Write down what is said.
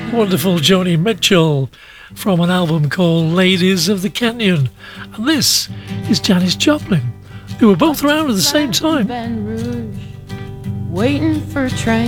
Wonderful Joni Mitchell from an album called Ladies of the Canyon. And this is Janis Joplin, who were both around at the same time. Baton Rouge, waiting for a train.